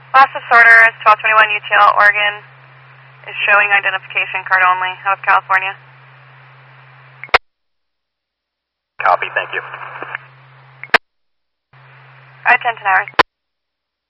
Last order is 1221 UTL, Oregon, is showing identification card only, out of California. Copy, thank you. Alright, 10 hours.